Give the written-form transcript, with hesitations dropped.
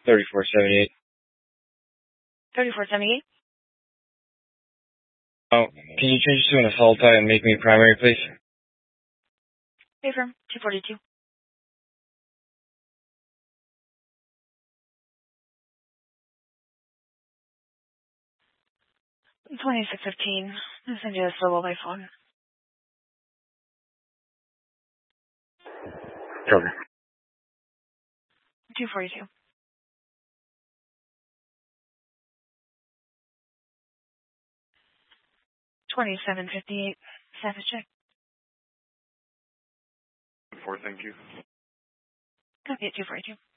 3478. 3478? Oh, can you change it to an assault type and make me primary, please? Affirm. 242. 2615. I'll send you a solo by phone. Cover. 242. 2758. Status check. 4, thank you. Copy at 242.